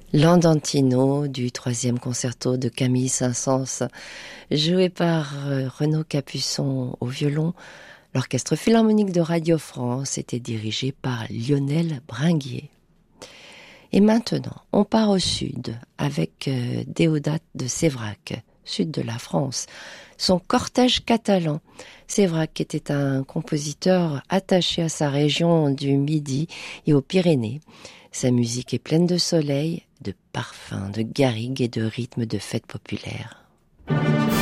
L'Andantino du troisième concerto de Camille Saint-Saëns, joué par Renaud Capuçon au violon. L'Orchestre Philharmonique de Radio France était dirigé par Lionel Bringuier. Et maintenant, on part au sud avec Déodat de Séverac, sud de la France. Son cortège catalan. Séverac était un compositeur attaché à sa région du Midi et aux Pyrénées. Sa musique est pleine de soleil, de parfums, de garrigues et de rythmes de fêtes populaires.